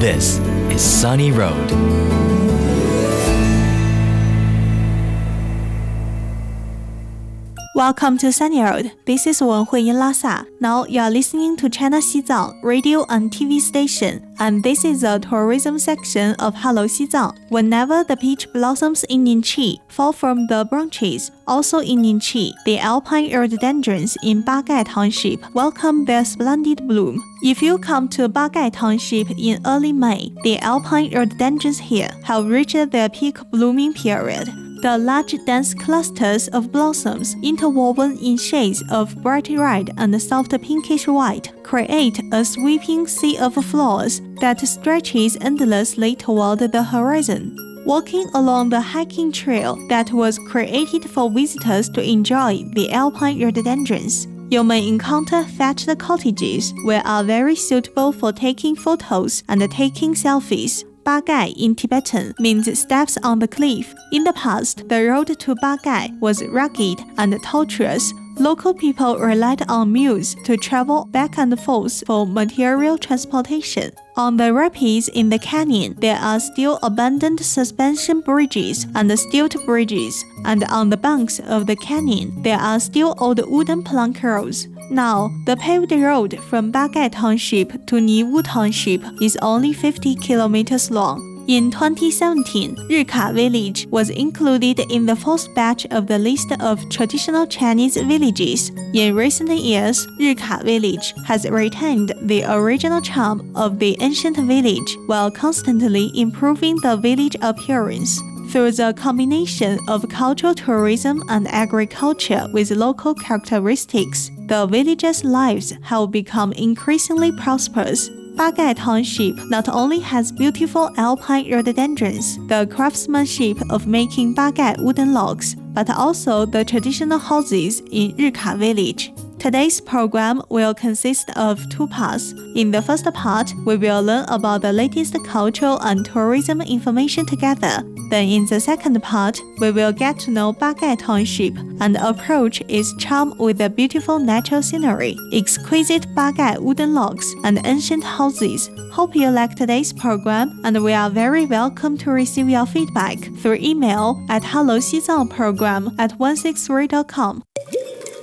This is Sunny Road. Welcome to Sunny Road. This is Wenhui in Lhasa. Now you are listening to China Xizang radio and TV station, and this is the tourism section of Hello Xizang. Whenever the peach blossoms in Ningqi fall from the branches, also in Ningqi, the alpine rhododendrons in Bagai Township welcome their splendid bloom. If you come to Bagai Township in early May, the alpine rhododendrons here have reached their peak blooming period. The large dense clusters of blossoms, interwoven in shades of bright red and soft pinkish white, create a sweeping sea of flowers that stretches endlessly toward the horizon. Walking along the hiking trail that was created for visitors to enjoy the alpine rhododendrons, you may encounter thatched cottages, which are very suitable for taking photos and taking selfies. Bagai in Tibetan means steps on the cliff. In the past, the road to Bagai was rugged and tortuous. Local people relied on mules to travel back and forth for material transportation. On the rapids in the canyon, there are still abandoned suspension bridges and stilt bridges, and on the banks of the canyon, there are still old wooden plank roads. Now, the paved road from Bagai Township to Niwu Township is only 50 kilometers long. In 2017, Rika Village was included in the fourth batch of the list of traditional Chinese villages. In recent years, Rika Village has retained the original charm of the ancient village while constantly improving the village appearance. Through the combination of cultural tourism and agriculture with local characteristics, the village's lives have become increasingly prosperous. Bagai Township not only has beautiful alpine rhododendrons, the craftsmanship of making Bagai wooden logs, but also the traditional houses in Rika Village. Today's program will consist of two parts. In the first part, we will learn about the latest cultural and tourism information together. Then in the second part, we will get to know Bagai Township and approach its charm with the beautiful natural scenery, exquisite Bagai wooden logs, and ancient houses. Hope you like today's program, and we are very welcome to receive your feedback through email at helloxizangprogram@163.com.